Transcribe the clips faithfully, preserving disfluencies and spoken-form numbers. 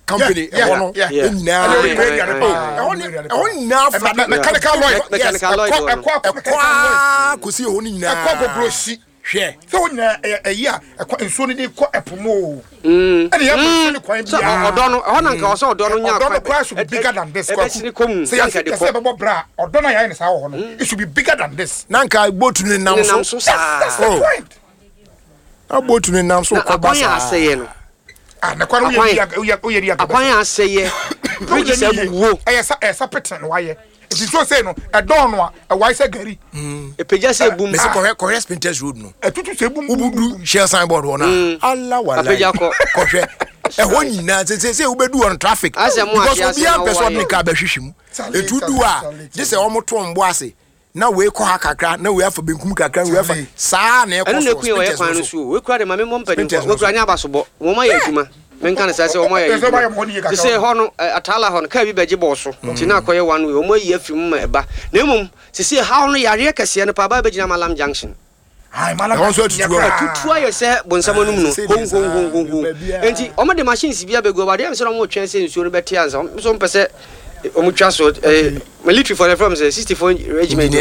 company ɛhɔ no nyinaa ɛhɔ nyinaa mechanical lawyer mechanical lawyer ɛkɔ kɔsi ɛhɔ no nyinaa ɛkɔ gobrosi hwɛ sɛ wonya ɛyi a ɛkɔ nsuo no de kɔ ɛpomo ɛne yɛ nsuo no kwan bia ɔdɔ no ɛhɔ na nka ɔsɛ ɔdɔ no nya ɔdɔ no kwan should be bigger than this ɛbɛsini kɔm sɛ yɛsɛ bɛbɔ bra ɔdɔ no yɛayɛ ne saa wɔ hɔ no it should be bigger than this na nka boat no nam so that's the point na boat no nam so kɔ ba saa asɛyɛ no ah na kwan woyɛ woyɛ di akwan asɛyɛ bridge sɛ buwo ɛyɛ sa ɛyɛ sa peten no wayɛ it is so say no ɛdɔn no a ɛwai sɛ gari ɛpagya sɛ bum mesi kɔhwɛ kɔhwɛ spinters road no ɛtutu sɛ bum ubudu share signboard hɔ na alla wala apagya kɔ kɔhwɛ ɛhɔ nyinaa sɛ sɛ wobɛdu on traffic because obi a pɛ sɛ ɔde ne car bɛhwehwɛ mu ɛtu du a gye sɛ ɔmo to mbo ase na wei kɔ ha kakra na wei afa benkum kakra wei afa saa na ɛkɔ so spinters no so wei kura de ma me mmɔ mpanimfo wei kura nya abasobɔ wɔn ma yɛ adwuma menka ne sɛ sɛ wɔn ayɛ adwuma sɛ hɔ no atala hɔ no kaa bi bɛgye bɔɔ so nti na akɔyɛ one way wɔn ayi afiri mu ma ɛba na mmom sɛ haw no yareɛ kɛseɛ no pa ba bɛgyina malam junction ai malam so tutu ayɛ sɛ bonsam no mu no hon hon hon hon enti ɔmo de machines bi abɛgo ba de am sɛ ɔmo twɛn sɛ nsuo no bɛte ansa so mpɛ sɛ ɔmo twa so military for the from sɛ sixty-four regiment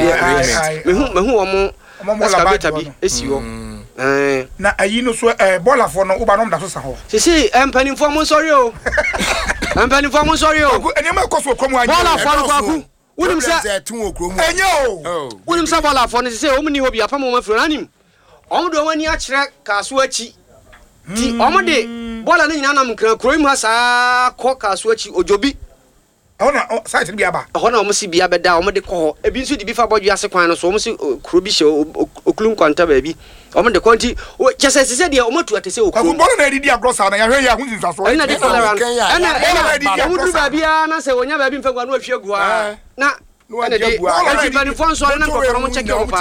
mehu mehu ɔmo excavator bi esi hɔ na ayi no so eh bola for no uba no mda so sa ho sisi empanimfo mo sorry o empanimfo mo sorry o eni ma koso komu anyi bola for no kwaku wonim sɛ tun okro mu enye o wonim sɛ bola for no sisi o mni hobi afa mo ma firo nanim o mo do wani a kyerɛ kaso achi ti o mo de bola no nyina nam kran kro mu ha saa kɔ kaso achi ojobi ona site bi aba ho na o mo si bia bɛda o mo de kɔ ebi nso de bi fa bɔdwe ase kwan no so o mo si kro bi hye oklum kwanta ba bi o mo de kɔnti kyese sese de o mo tu atese okro ko bɔlɔ na edi agro sa na ya hwɛ ya hu nsa so ɛna de tolerance ɛna ɛna o mo du ba bia na sɛ wonya ba bi mfa gwa no ahwie gua na ɛna de ɛti bani fon so na nkɔkɔrɔ mo check o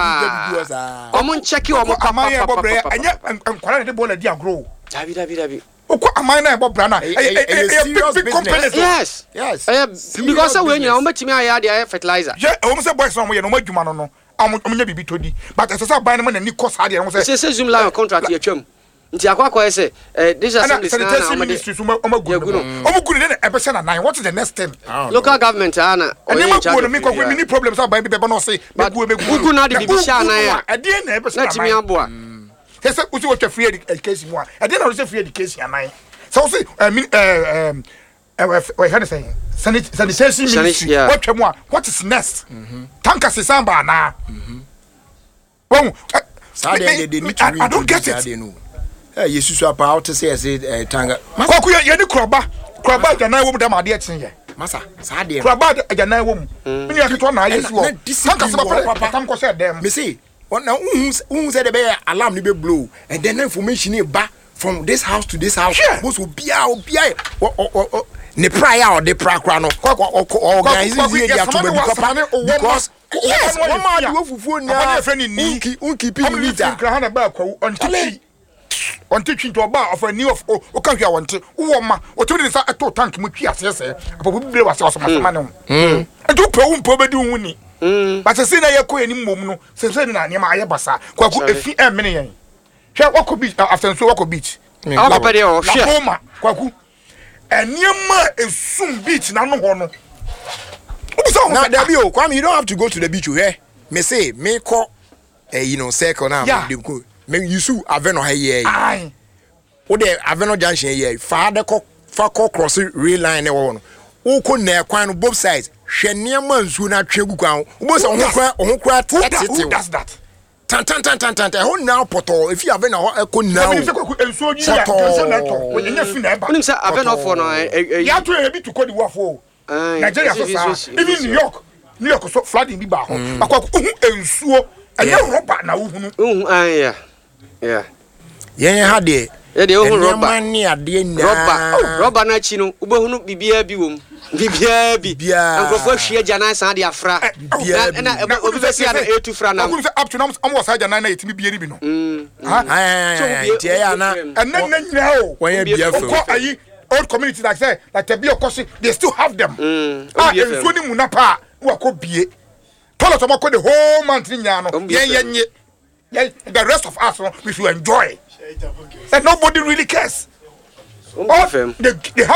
pa o mo check o mo papa papa ɛnyɛ nkwara na de bɔlɔ di agro dabi dabi dabi okwa amai na ebo brana serious business yes yes because we nyina o metimi aya de fertilizer je o mo se boys no mo ye no mo adwuma no no o mo nya bibi todi but esesa ban no na ni cost ade no se se zoom line contract ye twam nti akwa akwa say eh this assembly na na o mo o mo gu no o mo gu ne e be se na nine what is the next thing local government ana o ye gu no me ko me ni problem so ban bi be no say me gu me gu gu na de bi sha na ya e de na e be se na timi aboa hese usi wo twa free education mu a e dey na wo free education anan so see uh, uh, um uh, we had to say sanitation ministry what twa mu a what is next mhm tanka se samba na mhm bon sa dey dey need to I don't get it eh yesusu apa out say say tanka kwaku ye ni kroba kroba jana wo mu da ma de etin ye masa sa dey kroba jana wo mu me ni aketo na yesu wo tanka se papa tanko se dem me see na unhu say the be alarm ni be blow and then information e ba from this house to this house most will be out be ne prior or the prakra no organize we dey to be because yes one man do fufu na unki unki pi meter kra na ba kwa onti onti twinto ba of a new of o kan hwa wonte wo ma o to de sa eto tank mu twi asese apopo bibire wase wase ma ne mm eto pe wo mpo be di hu ni mm but say na ye ko eni mom no se se na ne ma aye basa kwa ku efi e mene yen hwe wako beach after so wako beach la pede o hwe koma kwa ku eniema esum beach na no ho no now there o Kwame, you don't have to go to the beach here me say me call eh you know circle na me go me yusu aveno ha here ai wo de aveno junction here fa de ko fa ko cross rail line e wo no wo ko na kwan no both sides hwe niam nsu na twa gu kwan wo say ho kra ho kra tete that's that tan tan tan tan tan ho na poto if you aveno ho ko na o ko ensu oji ya ensu na to wo nya fi na ba unim say aveno for no ya to e bi to ko di wafo Nigeria so even New York New York so flooding bi ba ho akwa hu ensuo anya roba na wo hunu hu an ya yeah yen ha de e de hu roba ni ade na roba roba na chi no wo hunu bibia bi wom bibia bi ankrofo hwie jana san de afra na na obi be sia na etu fra na am up to now am was jana na yetimi bia bi no ha ai tie ya na enne na nyina o wen bia fa ko ayi old community like say like te bia kosi they still have them ah enso ni munapa wo ko bie toilet mo ko the whole month nya no yen yen ye the rest of us we should enjoy and nobody really cares. Oh, they, they have